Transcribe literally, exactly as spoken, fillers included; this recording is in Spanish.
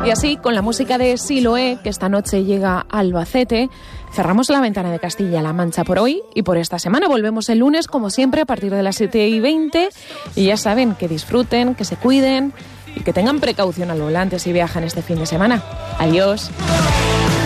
Y así, con la música de Siloé, que esta noche llega a Albacete, cerramos la ventana de Castilla-La Mancha por hoy y por esta semana. Volvemos el lunes, como siempre, a partir de las siete y veinte. Y ya saben, que disfruten, que se cuiden y que tengan precaución al volante si viajan este fin de semana. Adiós.